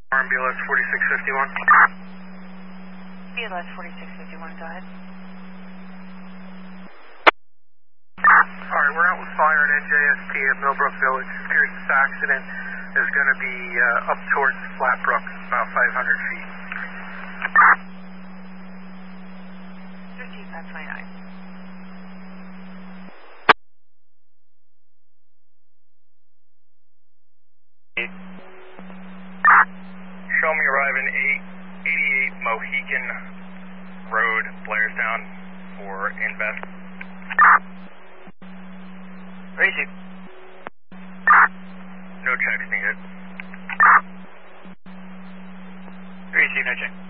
BLS 4651. BLS 4651, go ahead. Alright, we're out with fire at NJST at Millbrook Village. Appears this accident is going to be up towards Flatbrook, about 500 feet. 13529. Show me arriving 888 Mohican Road, Blairstown, for Invest. Racing. No checks needed. Racing, no check.